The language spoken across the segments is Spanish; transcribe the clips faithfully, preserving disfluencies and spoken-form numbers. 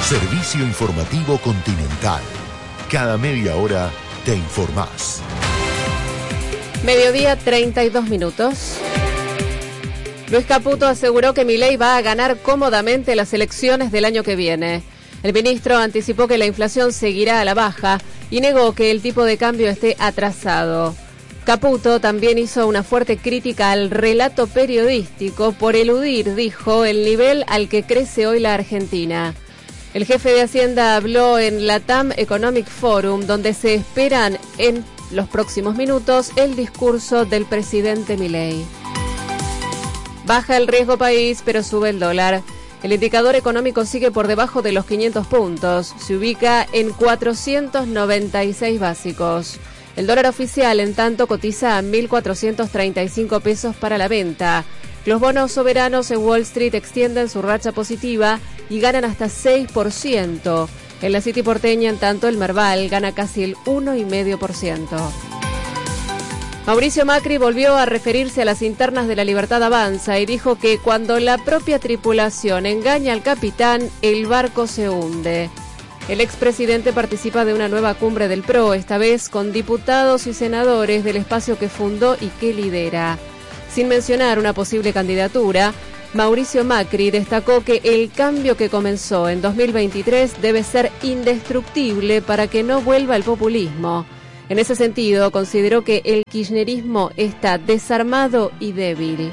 Servicio informativo Continental. Cada media hora te informás. Mediodía, treinta y dos minutos. Luis Caputo aseguró que Milei va a ganar cómodamente las elecciones del año que viene. El ministro anticipó que la inflación seguirá a la baja y negó que el tipo de cambio esté atrasado. Caputo también hizo una fuerte crítica al relato periodístico por eludir, dijo, el nivel al que crece hoy la Argentina. El jefe de Hacienda habló en Latam Economic Forum, donde se esperan en los próximos minutos el discurso del presidente Milei. Baja el riesgo país, pero sube el dólar. El indicador económico sigue por debajo de los quinientos puntos. Se ubica en cuatrocientos noventa y seis básicos. El dólar oficial, en tanto, cotiza a mil cuatrocientos treinta y cinco pesos para la venta. Los bonos soberanos en Wall Street extienden su racha positiva y ganan hasta seis por ciento. En la City porteña, en tanto, el Merval gana casi el uno coma cinco por ciento. Mauricio Macri volvió a referirse a las internas de La Libertad Avanza y dijo que cuando la propia tripulación engaña al capitán, el barco se hunde. El expresidente participa de una nueva cumbre del P R O, esta vez con diputados y senadores del espacio que fundó y que lidera. Sin mencionar una posible candidatura, Mauricio Macri destacó que el cambio que comenzó en dos mil veintitrés debe ser indestructible para que no vuelva el populismo. En ese sentido, consideró que el kirchnerismo está desarmado y débil.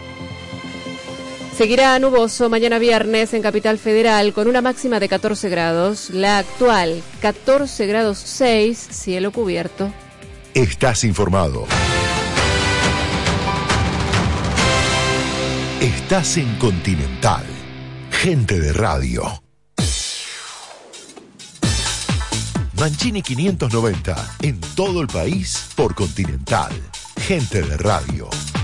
Seguirá nuboso mañana viernes en Capital Federal con una máxima de catorce grados. La actual, catorce grados seis, cielo cubierto. Estás informado. Estás en Continental. Gente de radio. Mancini quinientos noventa, en todo el país por Continental. Gente de radio.